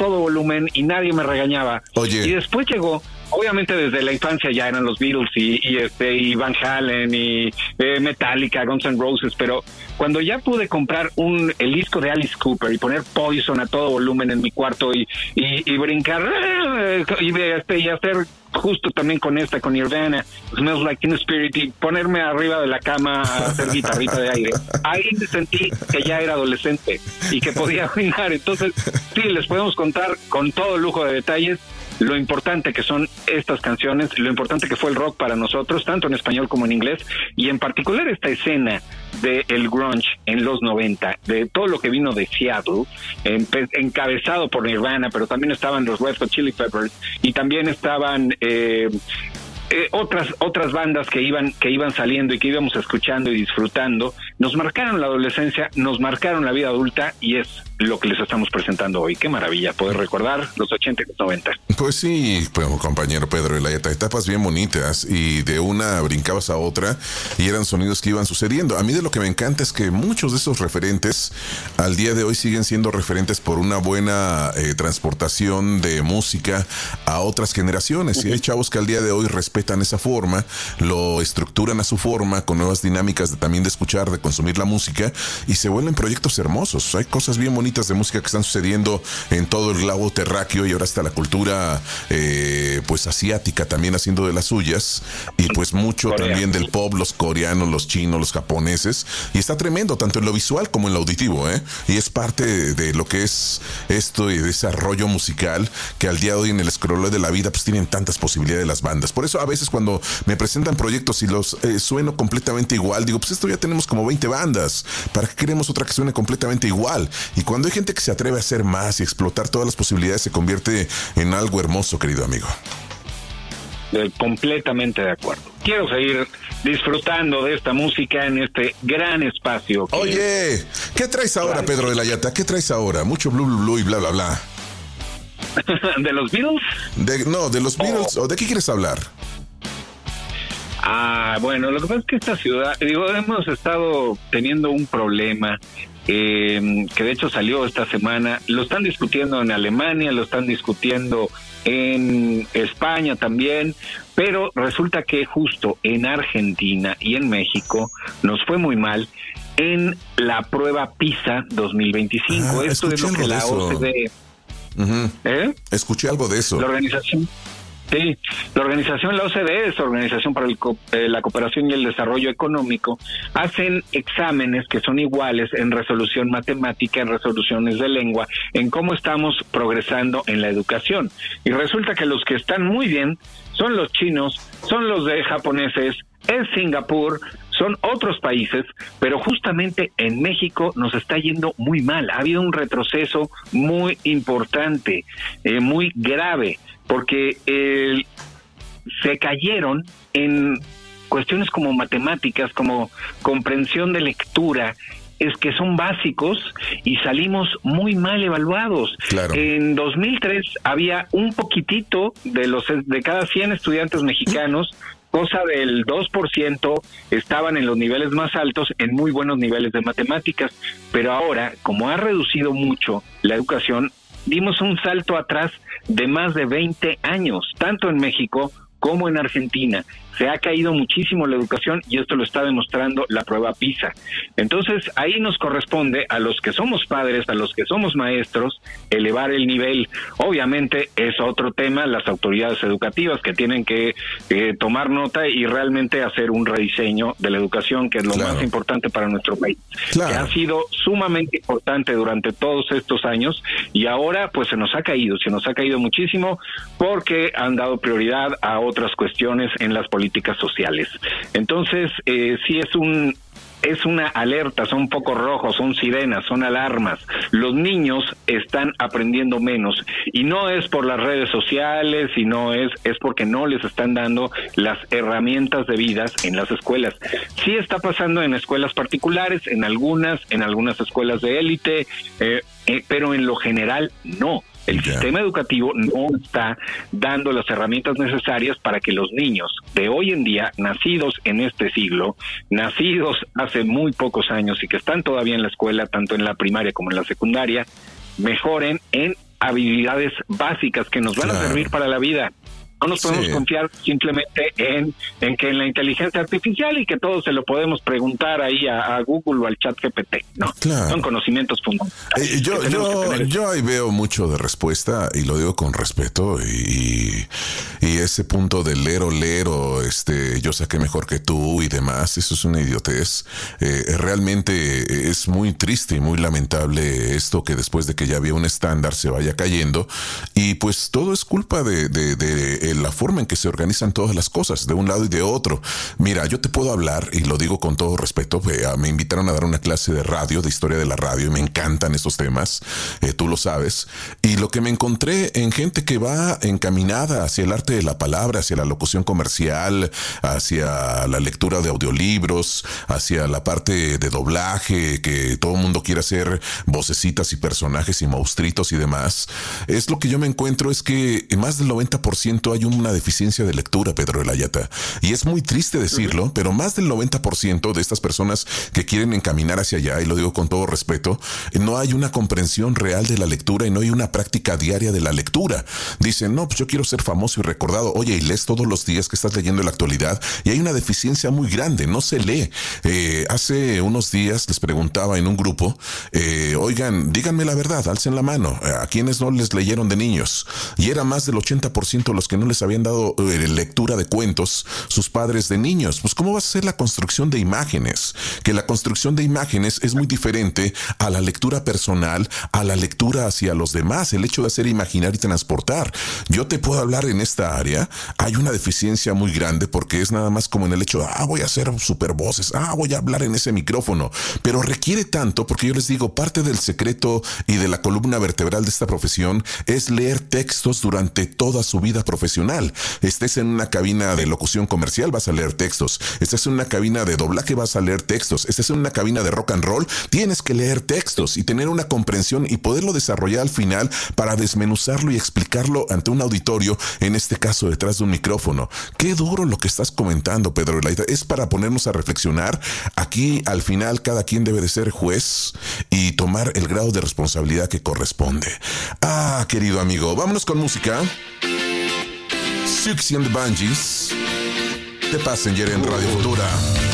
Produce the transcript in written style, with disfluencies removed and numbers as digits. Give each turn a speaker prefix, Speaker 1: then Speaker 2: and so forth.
Speaker 1: todo volumen y nadie me regañaba.
Speaker 2: Oye.
Speaker 1: Y después llegó, obviamente desde la infancia ya eran los Beatles y Van Halen y Metallica, Guns N' Roses, pero cuando ya pude comprar el disco de Alice Cooper y poner Poison a todo volumen en mi cuarto y brincar y hacer justo también con Nirvana, Smells Like Teen Spirit, y ponerme arriba de la cama a hacer guitarrita de aire, ahí me sentí que ya era adolescente y que podía bailar. Entonces sí, les podemos contar con todo lujo de detalles lo importante que son estas canciones, lo importante que fue el rock para nosotros, tanto en español como en inglés, y en particular esta escena del grunge en los 90, de todo lo que vino de Seattle, encabezado por Nirvana, pero también estaban los Red Hot Chili Peppers, y también estaban otras bandas que iban saliendo y que íbamos escuchando y disfrutando. Nos marcaron la adolescencia, nos marcaron la vida adulta, y es lo que les estamos presentando hoy. Qué maravilla poder recordar los 80 y los 90.
Speaker 2: Pues sí, compañero Pedro de la Yeta, etapas bien bonitas, y de una brincabas a otra y eran sonidos que iban sucediendo. A mí de lo que me encanta es que muchos de esos referentes al día de hoy siguen siendo referentes por una buena transportación de música a otras generaciones. Y hay chavos que al día de hoy respetan esa forma, lo estructuran a su forma, con nuevas dinámicas también de escuchar, de consumir la música, y se vuelven proyectos hermosos. Hay cosas bien bonitas de música que están sucediendo en todo el globo terráqueo, y ahora está la cultura pues asiática también haciendo de las suyas, y pues mucho también del pop, los coreanos, los chinos, los japoneses, y está tremendo tanto en lo visual como en lo auditivo, y es parte de lo que es esto y desarrollo musical, que al día de hoy en el scroll de la vida pues tienen tantas posibilidades las bandas. Por eso a veces cuando me presentan proyectos y los sueno completamente igual, digo, pues esto ya tenemos como 20 bandas, ¿para qué queremos otra que suene completamente igual? Y cuando hay gente que se atreve a hacer más y explotar todas las posibilidades, se convierte en algo hermoso, querido amigo.
Speaker 1: Completamente de acuerdo. Quiero seguir disfrutando de esta música en este gran espacio.
Speaker 2: Oye, ¿qué traes ahora, Pedro de la Yata? ¿Qué traes ahora? Mucho blu, blu, blu y bla, bla, bla.
Speaker 1: ¿De los Beatles?
Speaker 2: De los Beatles. ¿O de qué quieres hablar?
Speaker 1: Bueno, lo que pasa es que esta ciudad, hemos estado teniendo un problema que de hecho salió esta semana. Lo están discutiendo en Alemania, lo están discutiendo en España también, pero resulta que justo en Argentina y en México nos fue muy mal en la prueba PISA 2025. Esto es lo que la OCDE...
Speaker 2: Escuché algo de eso.
Speaker 1: La organización, la OCDE es la Organización para la Cooperación y el Desarrollo Económico, hacen exámenes que son iguales en resolución matemática, en resoluciones de lengua, en cómo estamos progresando en la educación. Y resulta que los que están muy bien son los chinos, son los de japoneses, es Singapur, son otros países, pero justamente en México nos está yendo muy mal. Ha habido un retroceso muy importante, muy grave, porque se cayeron en cuestiones como matemáticas, como comprensión de lectura, es que son básicos, y salimos muy mal evaluados. Claro. En 2003 había un poquitito de cada 100 estudiantes mexicanos, cosa del 2%, estaban en los niveles más altos, en muy buenos niveles de matemáticas, pero ahora, como ha reducido mucho la educación, dimos un salto atrás de más de 20 años, tanto en México como en Argentina. Se ha caído muchísimo la educación, y esto lo está demostrando la prueba PISA. Entonces, ahí nos corresponde a los que somos padres, a los que somos maestros, elevar el nivel. Obviamente es otro tema, las autoridades educativas que tienen que tomar nota y realmente hacer un rediseño de la educación, que es lo más importante para nuestro país, que ha sido sumamente importante durante todos estos años, y ahora pues se nos ha caído muchísimo, porque han dado prioridad a otras cuestiones en las políticas sociales. Entonces, sí es una alerta, son focos rojos, son sirenas, son alarmas. Los niños están aprendiendo menos, y no es por las redes sociales, sino es porque no les están dando las herramientas debidas en las escuelas. Sí está pasando en escuelas particulares, en algunas escuelas de élite, pero en lo general no. El sistema educativo no está dando las herramientas necesarias para que los niños de hoy en día, nacidos en este siglo, nacidos hace muy pocos años y que están todavía en la escuela, tanto en la primaria como en la secundaria, mejoren en habilidades básicas que nos van a servir para la vida. No nos podemos confiar simplemente en que en la inteligencia artificial y que todo se lo podemos preguntar ahí a Google o al chat GPT. No, son conocimientos fundamentales.
Speaker 2: Yo ahí veo mucho de respuesta y lo digo con respeto y ese punto de lero, yo saqué mejor que tú y demás, eso es una idiotez. Realmente es muy triste y muy lamentable esto que después de que ya había un estándar se vaya cayendo y pues todo es culpa de la forma en que se organizan todas las cosas, de un lado y de otro. Mira, yo te puedo hablar, y lo digo con todo respeto, me invitaron a dar una clase de radio, de historia de la radio, y me encantan estos temas, tú lo sabes, y lo que me encontré en gente que va encaminada hacia el arte de la palabra, hacia la locución comercial, hacia la lectura de audiolibros, hacia la parte de doblaje, que todo el mundo quiere hacer vocecitas y personajes y monstruitos y demás, es lo que yo me encuentro, es que más del 90% hay una deficiencia de lectura, Pedro Elayata. Y es muy triste decirlo, pero más del 90% de estas personas que quieren encaminar hacia allá, y lo digo con todo respeto, no hay una comprensión real de la lectura y no hay una práctica diaria de la lectura. Dicen, no, pues yo quiero ser famoso y recordado. Oye, y lees todos los días que estás leyendo en la actualidad y hay una deficiencia muy grande, no se lee. Hace unos días les preguntaba en un grupo, oigan, díganme la verdad, alcen la mano, ¿a quiénes no les leyeron de niños? Y era más del 80% los que no les habían dado lectura de cuentos sus padres de niños. Pues ¿cómo va a ser la construcción de imágenes? Que la construcción de imágenes es muy diferente a la lectura personal, a la lectura hacia los demás, el hecho de hacer imaginar y transportar. Yo te puedo hablar en esta área, hay una deficiencia muy grande porque es nada más como en el hecho, voy a hacer super voces, voy a hablar en ese micrófono, pero requiere tanto, porque yo les digo, parte del secreto y de la columna vertebral de esta profesión es leer textos durante toda su vida profesional. Estés en una cabina de locución comercial, vas a leer textos. Estés en una cabina de doblaje, vas a leer textos. Estés en una cabina de rock and roll, tienes que leer textos y tener una comprensión y poderlo desarrollar al final para desmenuzarlo y explicarlo ante un auditorio, en este caso detrás de un micrófono. Qué duro lo que estás comentando, Pedro Elayata. Es para ponernos a reflexionar. Aquí, al final, cada quien debe de ser juez y tomar el grado de responsabilidad que corresponde. Querido amigo, vámonos con música. Siouxsie and the Banshees, The Passenger en Radio Futura.